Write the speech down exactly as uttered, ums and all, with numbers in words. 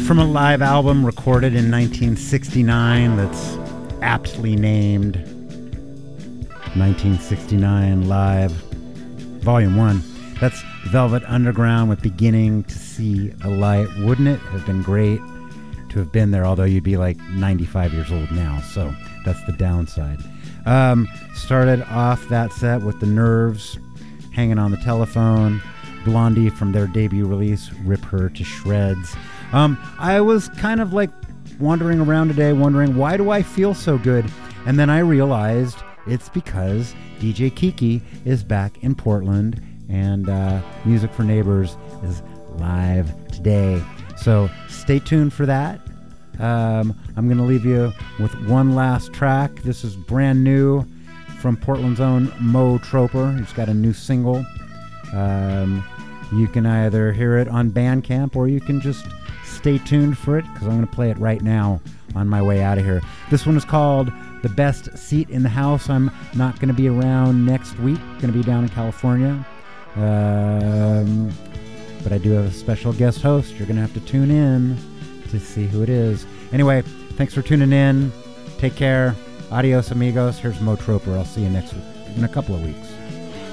from a live album recorded in nineteen sixty-nine that's aptly named nineteen sixty-nine Live Volume one. That's Velvet Underground with Beginning to See the Light. Wouldn't it have been great to have been there, although you'd be like ninety-five years old now, so that's the downside. Um, started off that set with The Nerves, Hanging on the Telephone, Blondie from their debut release, Rip Her to Shreds. Um, I was kind of like wandering around today wondering, why do I feel so good? And then I realized it's because D J Kiki is back in Portland and uh, Music for Neighbors is live today. So stay tuned for that. Um, I'm going to leave you with one last track. This is brand new from Portland's own Mo Troper. He's got a new single. Um, you can either hear it on Bandcamp or you can just stay tuned for it because I'm going to play it right now on my way out of here. This one is called The Best Seat in the House. I'm not going to be around next week. Going to be down in California. Um, but I do have a special guest host. You're going to have to tune in to see who it is. Anyway, thanks for tuning in. Take care. Adios, amigos. Here's Mo Troper. I'll see you next week in a couple of weeks.